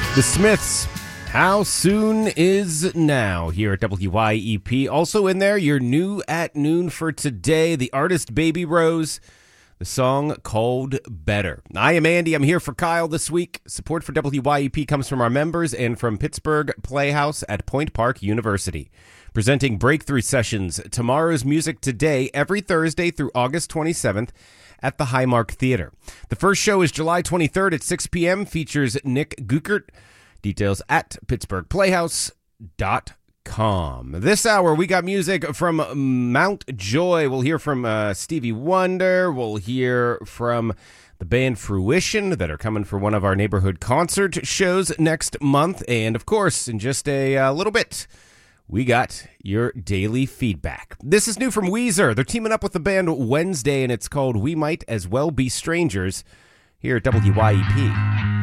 The Smiths, How Soon Is Now, here at WYEP. Also in there, your new at noon for today, the artist Baby Rose, the song called Better. I am Andy. I'm here for Kyle this week. Support for WYEP comes from our members and from Pittsburgh Playhouse at Point Park University. Presenting breakthrough sessions, Tomorrow's Music Today, every Thursday through August 27th at the Highmark Theater. The first show is July 23rd at 6 p.m., features Nick Guckert. Details at pittsburghplayhouse.com. This hour, we got music from Mount Joy. We'll hear from Stevie Wonder. We'll hear from the band Fruition that are coming for one of our neighborhood concert shows next month. And, of course, in just a little bit, we got your daily feedback. This is new from Weezer. They're teaming up with the band Wednesday, and it's called We Might As Well Be Strangers here at WYEP.